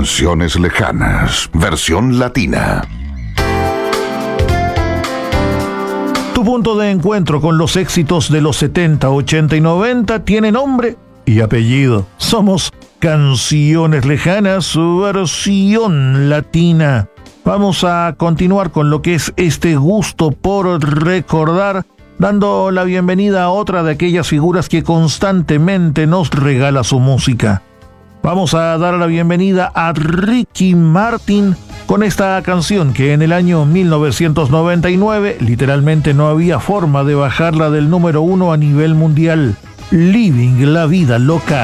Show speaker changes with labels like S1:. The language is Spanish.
S1: Canciones lejanas, versión latina.
S2: Tu punto de encuentro con los éxitos de los 70, 80 y 90 tiene nombre y apellido. Somos Canciones Lejanas, versión latina. Vamos a continuar con lo que es este gusto por recordar, dando la bienvenida a otra de aquellas figuras que constantemente nos regala su música. Vamos a dar la bienvenida a Ricky Martin con esta canción que en el año 1999 literalmente no había forma de bajarla del número 1 a nivel mundial. Living la vida loca.